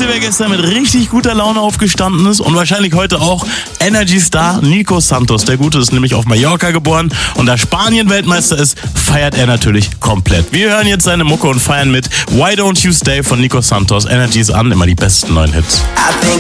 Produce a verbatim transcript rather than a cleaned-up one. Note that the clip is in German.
Wisst ihr, wer gestern mit richtig guter Laune aufgestanden ist und wahrscheinlich heute auch? Energy-Star Nico Santos. Der Gute ist nämlich auf Mallorca geboren und da Spanien Weltmeister ist, feiert er natürlich komplett. Wir hören jetzt seine Mucke und feiern mit Why Don't You Stay von Nico Santos. Energy ist an, immer die besten neuen Hits.